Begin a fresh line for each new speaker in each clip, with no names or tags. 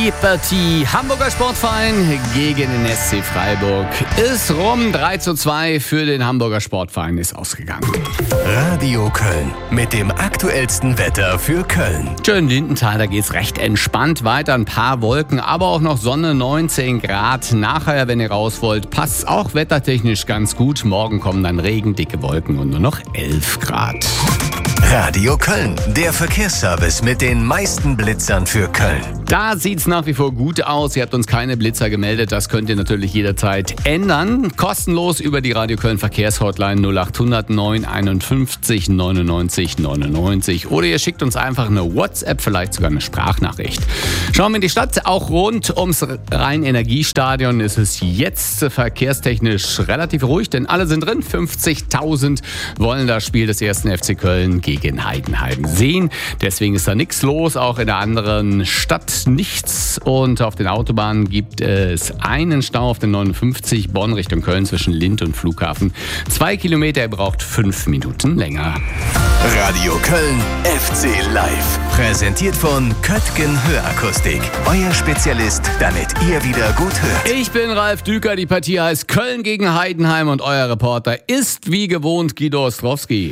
Die Partie Hamburger Sportverein gegen den SC Freiburg ist rum. 3:2 für den Hamburger Sportverein ist ausgegangen.
Radio Köln mit dem aktuellsten Wetter für Köln.
Schön Lindenthal, da geht's recht entspannt weiter. Ein paar Wolken, aber auch noch Sonne, 19 Grad. Nachher, wenn ihr raus wollt, passt auch wettertechnisch ganz gut. Morgen kommen dann Regen, dicke Wolken und nur noch 11 Grad.
Radio Köln, der Verkehrsservice mit den meisten Blitzern für Köln.
Da sieht's nach wie vor gut aus. Ihr habt uns keine Blitzer gemeldet. Das könnt ihr natürlich jederzeit ändern. Kostenlos über die Radio Köln Verkehrshotline 0800 951 99 99. Oder ihr schickt uns einfach eine WhatsApp, vielleicht sogar eine Sprachnachricht. Schauen wir in die Stadt. Auch rund ums Rhein-Energiestadion ist es jetzt verkehrstechnisch relativ ruhig, denn alle sind drin. 50.000 wollen das Spiel des 1. FC Köln gegen Heidenheim sehen. Deswegen ist da nichts los. Auch in der anderen Stadt nichts. Und auf den Autobahnen gibt es einen Stau auf den 59 Bonn Richtung Köln zwischen Lind und Flughafen. 2 Kilometer, ihr braucht 5 Minuten länger.
Radio Köln FC Live. Präsentiert von Köttgen Hörakustik. Euer Spezialist, damit ihr wieder gut hört.
Ich bin Ralf Düker. Die Partie heißt Köln gegen Heidenheim und euer Reporter ist wie gewohnt Guido Ostrowski.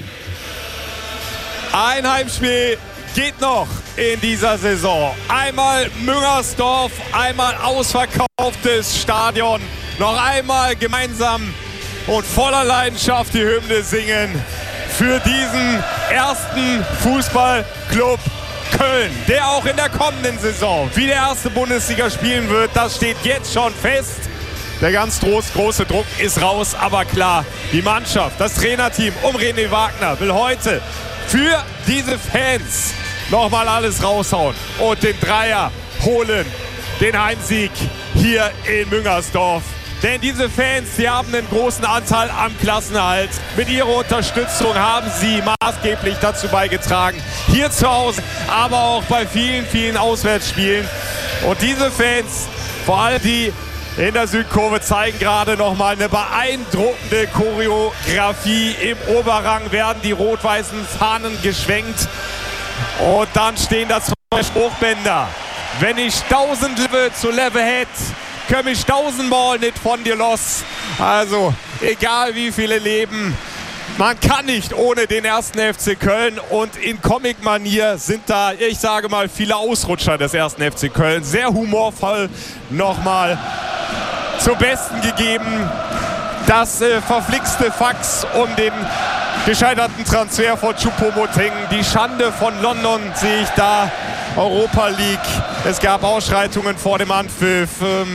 Ein Heimspiel geht noch in dieser Saison. Einmal Müngersdorf, einmal ausverkauftes Stadion. Noch einmal gemeinsam und voller Leidenschaft die Hymne singen für diesen ersten Fußballclub Köln, der auch in der kommenden Saison wie der erste Bundesliga spielen wird. Das steht jetzt schon fest. Der ganz große Druck ist raus, aber klar, die Mannschaft, das Trainerteam um René Wagner will heute für diese Fans nochmal alles raushauen und den Dreier holen, den Heimsieg hier in Müngersdorf. Denn diese Fans, die haben einen großen Anteil am Klassenerhalt. Mit ihrer Unterstützung haben sie maßgeblich dazu beigetragen, hier zu Hause, aber auch bei vielen Auswärtsspielen. Und diese Fans, vor allem die in der Südkurve, zeigen gerade nochmal eine beeindruckende Choreografie. Im Oberrang werden die rot-weißen Fahnen geschwenkt. Und dann stehen da zwei Spruchbänder. Wenn ich 1000 Level zu Level hätte, komm ich 1000-mal nicht von dir los. Also, egal wie viele leben, man kann nicht ohne den 1. FC Köln. Und in Comic-Manier sind da, ich sage mal, viele Ausrutscher des 1. FC Köln. Sehr humorvoll nochmal zum Besten gegeben. Das verflixte Fax um den gescheiterten Transfer von Choupo-Moting. Die Schande von London sehe ich da. Europa League. Es gab Ausschreitungen vor dem Anpfiff.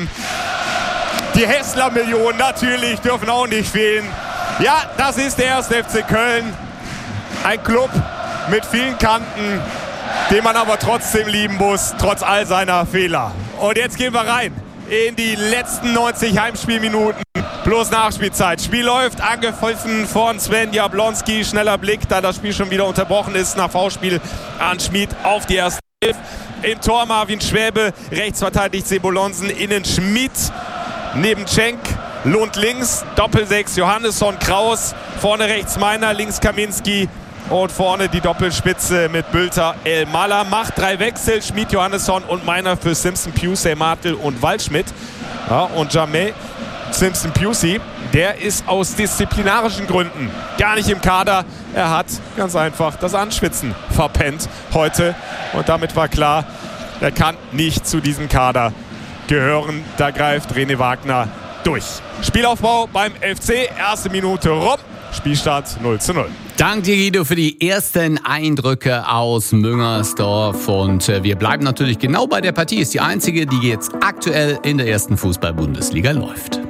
Die Hessler-Millionen natürlich dürfen auch nicht fehlen. Ja, das ist der 1. FC Köln. Ein Club mit vielen Kanten, den man aber trotzdem lieben muss, trotz all seiner Fehler. Und jetzt gehen wir rein in die letzten 90 Heimspielminuten plus Nachspielzeit. Spiel läuft, angepfiffen von Sven Jablonski. Schneller Blick, da das Spiel schon wieder unterbrochen ist nach Foulspiel an Schmid auf die erste Hilfe. Im Tor Marvin Schwäbe, rechts verteidigt Sebolonsen, innen Schmid, neben Cenk, Lund links, Doppel-6 Johannesson, Kraus, vorne rechts Meiner, links Kaminski. Und vorne die Doppelspitze mit Bülter, El Mala. Macht 3 Wechsel, Schmid, Johannesson und Meiner für Simpson, Pusey, Martel und Waldschmidt. Ja, und Jamé Simpson Pusey, der ist aus disziplinarischen Gründen gar nicht im Kader. Er hat ganz einfach das Anschwitzen verpennt heute. Und damit war klar, er kann nicht zu diesem Kader gehören. Da greift René Wagner durch. Spielaufbau beim FC, erste Minute rum. Spielstart 0:0.
Danke dir, Guido, für die ersten Eindrücke aus Müngersdorf. Und wir bleiben natürlich genau bei der Partie. Ist die einzige, die jetzt aktuell in der ersten Fußball-Bundesliga läuft.